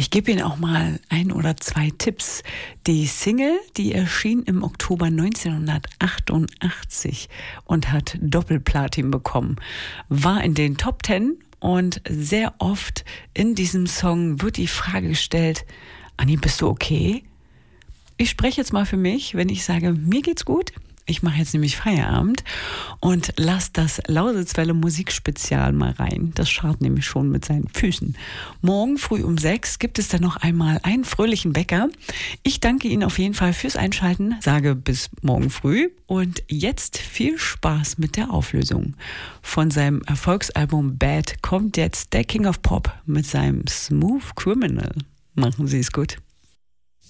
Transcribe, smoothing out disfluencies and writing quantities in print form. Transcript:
Ich gebe Ihnen auch mal 1 oder 2 Tipps. Die Single, die erschien im Oktober 1988 und hat Doppelplatin bekommen, war in den Top 10 und sehr oft in diesem Song wird die Frage gestellt: Anni, bist du okay? Ich spreche jetzt mal für mich, wenn ich sage, mir geht's gut. Ich mache jetzt nämlich Feierabend und lass das Lausitzwelle Musikspezial mal rein. Das scharrt nämlich schon mit seinen Füßen. Morgen früh um 6 gibt es dann noch einmal einen fröhlichen Wecker. Ich danke Ihnen auf jeden Fall fürs Einschalten, sage bis morgen früh und jetzt viel Spaß mit der Auflösung. Von seinem Erfolgsalbum Bad kommt jetzt der King of Pop mit seinem Smooth Criminal. Machen Sie es gut.